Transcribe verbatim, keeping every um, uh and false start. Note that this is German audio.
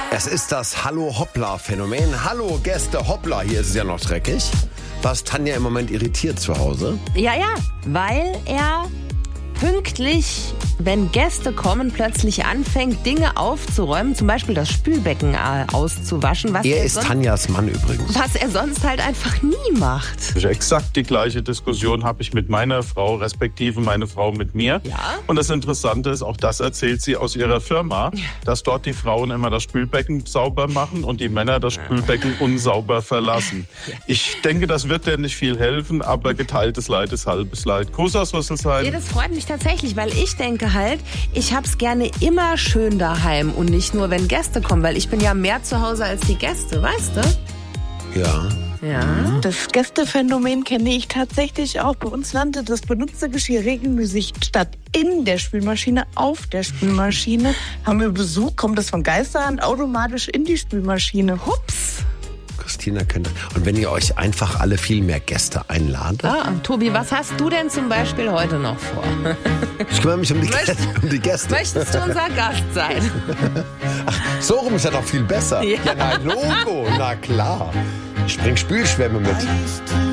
Es ist das Hallo-Hoppla-Phänomen. Hallo Gäste, hoppla, hier ist es ja noch dreckig. Was Tanja im Moment irritiert zu Hause? Ja, ja, weil er pünktlich, wenn Gäste kommen, plötzlich anfängt, Dinge aufzuräumen, zum Beispiel das Spülbecken äh, auszuwaschen. Was Er er ist sonst, Tanjas Mann übrigens. was er sonst halt einfach nie macht. Exakt die gleiche Diskussion habe ich mit meiner Frau, respektive meine Frau mit mir. Ja? Und das Interessante ist, auch das erzählt sie aus ihrer Firma, dass dort die Frauen immer das Spülbecken sauber machen und die Männer das Spülbecken unsauber verlassen. Ich denke, das wird dir nicht viel helfen, aber geteiltes Leid ist halbes Leid. Gruß aus Rüsselsheim. Ja, das freut mich tatsächlich, weil ich denke halt, ich hab's gerne immer schön daheim und nicht nur, wenn Gäste kommen, weil ich bin ja mehr zu Hause als die Gäste, weißt du? Ja. Ja. Das Gästephänomen kenne ich tatsächlich auch. Bei uns landet das benutzte Geschirr regelmäßig statt in der Spülmaschine auf der Spülmaschine. Haben wir Besuch, kommt das von Geisterhand automatisch in die Spülmaschine. Hups! Christina kennt das. Und wenn ihr euch einfach alle viel mehr Gäste einladet? Ah, Tobi, was hast du denn zum Beispiel heute noch vor? Ich kümmere mich um die, Möchtest- Gäste, um die Gäste. Möchtest du unser Gast sein? So rum ist ja doch viel besser. Ja. Ja, na Logo, na klar. Ich bring Spülschwämme mit.